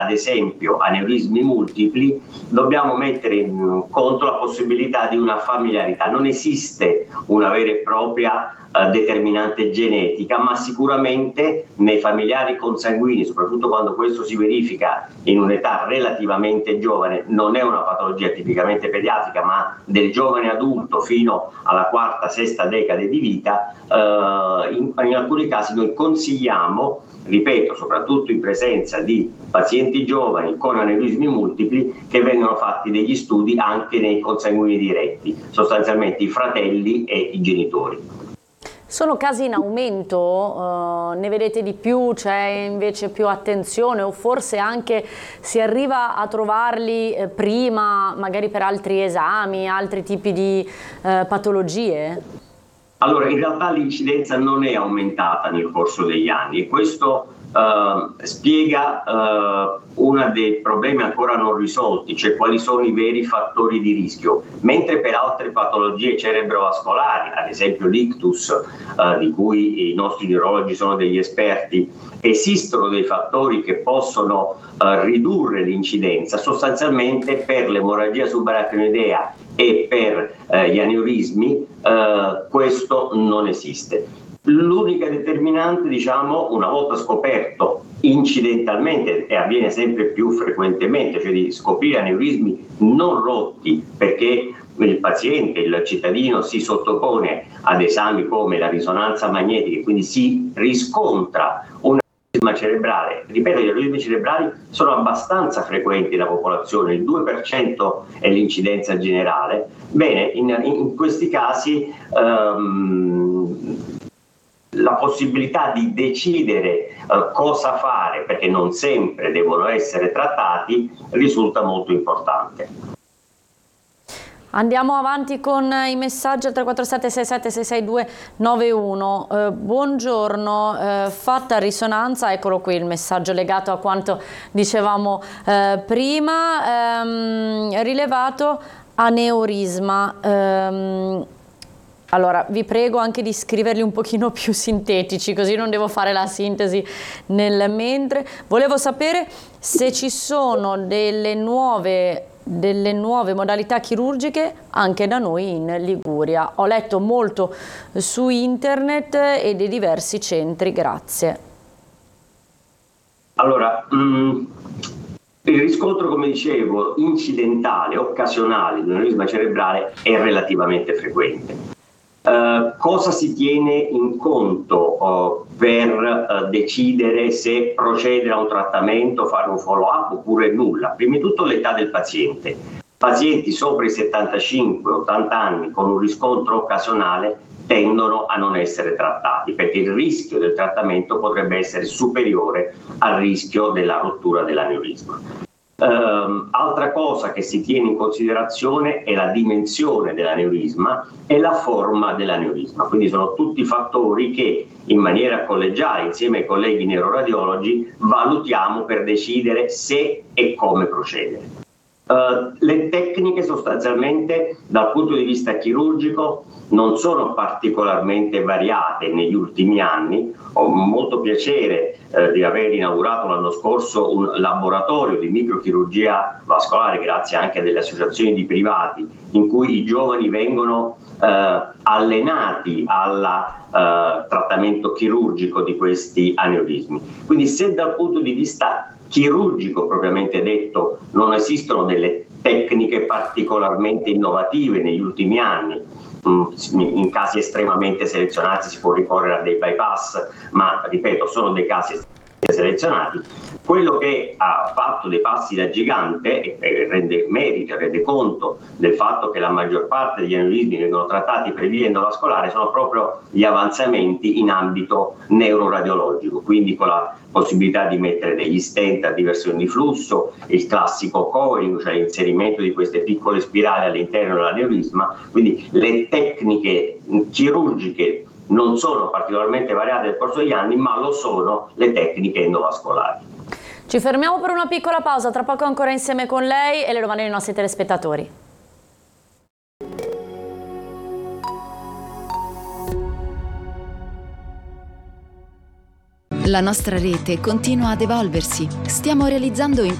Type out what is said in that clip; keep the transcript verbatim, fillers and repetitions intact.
ad esempio aneurismi multipli, dobbiamo mettere in conto la possibilità di una familiarità. Non esiste una vera e propria eh, determinante genetica, ma sicuramente nei familiari consanguini, soprattutto quando questo si verifica in un'età relativamente giovane, non è una patologia tipicamente pediatrica, ma del giovane adulto fino alla quarta, sesta decade di vita, eh, in, in alcuni casi noi consigliamo, ripeto, soprattutto in presenza di pazienti giovani con aneurismi multipli, che vengono fatti degli studi anche nei consanguini diretti, sostanzialmente i fratelli e i genitori. Sono casi in aumento? Uh, ne vedete di più? C'è invece più attenzione o forse anche si arriva a trovarli eh, prima, magari per altri esami, altri tipi di eh, patologie? Allora, in realtà l'incidenza non è aumentata nel corso degli anni e questo eh, spiega eh, uno dei problemi ancora non risolti, cioè quali sono i veri fattori di rischio. Mentre per altre patologie cerebrovascolari, ad esempio l'ictus, eh, di cui i nostri neurologi sono degli esperti, esistono dei fattori che possono eh, ridurre l'incidenza, sostanzialmente per l'emorragia subarachnoidea e per eh, gli aneurismi eh, questo non esiste. L'unica determinante, diciamo, una volta scoperto incidentalmente, e avviene sempre più frequentemente, cioè di scoprire aneurismi non rotti perché il paziente, il cittadino si sottopone ad esami come la risonanza magnetica e quindi si riscontra un aneurisma cerebrale. Ripeto, gli aneurismi cerebrali sono abbastanza frequenti nella popolazione, il due per cento è l'incidenza generale. Bene, in, in questi casi um, la possibilità di decidere uh, cosa fare, perché non sempre devono essere trattati, risulta molto importante. Andiamo avanti con i messaggi al tre quattro sette sei sette sei sei due nove uno. Eh, buongiorno, eh, fatta risonanza, eccolo qui il messaggio legato a quanto dicevamo eh, prima, ehm, rilevato aneurisma. Ehm, Allora, vi prego anche di scriverli un pochino più sintetici, così non devo fare la sintesi nel mentre. Volevo sapere se ci sono delle nuove, delle nuove modalità chirurgiche anche da noi in Liguria. Ho letto molto su internet e di diversi centri, grazie. Allora, mh, il riscontro, come dicevo, incidentale, occasionale di un aneurisma cerebrale è relativamente frequente. Uh, cosa si tiene in conto uh, per uh, decidere se procedere a un trattamento, fare un follow up oppure nulla? Prima di tutto l'età del paziente. Pazienti sopra i settantacinque ottanta anni con un riscontro occasionale tendono a non essere trattati perché il rischio del trattamento potrebbe essere superiore al rischio della rottura dell'aneurisma. Uh, altra cosa che si tiene in considerazione è la dimensione dell'aneurisma e la forma dell'aneurisma, quindi sono tutti fattori che in maniera collegiale insieme ai colleghi neuroradiologi valutiamo per decidere se e come procedere. Uh, le tecniche sostanzialmente dal punto di vista chirurgico non sono particolarmente variate negli ultimi anni. Ho molto piacere eh, di aver inaugurato l'anno scorso un laboratorio di microchirurgia vascolare grazie anche a delle associazioni di privati in cui i giovani vengono eh, allenati al eh, trattamento chirurgico di questi aneurismi. Quindi se dal punto di vista chirurgico propriamente detto non esistono delle tecniche particolarmente innovative negli ultimi anni, in casi estremamente selezionati si può ricorrere a dei bypass, ma ripeto sono dei casi selezionati. Quello che ha fatto dei passi da gigante e rende merito, rende conto del fatto che la maggior parte degli aneurismi vengono trattati per via endovascolare sono proprio gli avanzamenti in ambito neuroradiologico, quindi con la possibilità di mettere degli stent a diversione di flusso, il classico coiling, cioè l'inserimento di queste piccole spirali all'interno dell'aneurisma, quindi le tecniche chirurgiche non sono particolarmente variate nel corso degli anni, ma lo sono le tecniche endovascolari. Ci fermiamo per una piccola pausa, tra poco ancora insieme con lei e le domande dei nostri telespettatori. La nostra rete continua ad evolversi. Stiamo realizzando